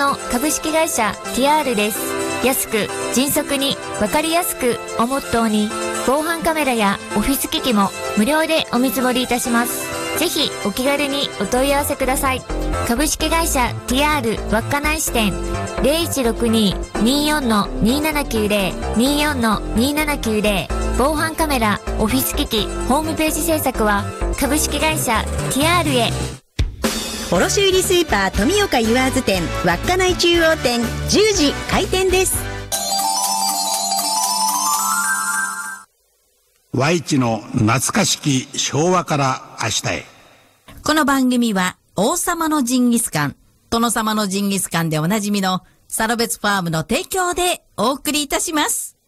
の株式会社 TR です。安く、迅速に、わかりやすくをモットーに、防犯カメラやオフィス機器も無料でお見積もりいたします。ぜひお気軽にお問い合わせください。株式会社 TR 稚内支店 0162-24-2790 24-2790。防犯カメラ、オフィス機器、ホームページ制作は株式会社 TR へ。 卸売スーパー富岡ユアーズ店稚内中央店10時開店です。 Y 地の懐かしき昭和から明日へ。 この番組は王様のジンギスカン、殿様のジンギスカンでおなじみのサロベツファームの提供でお送りいたします。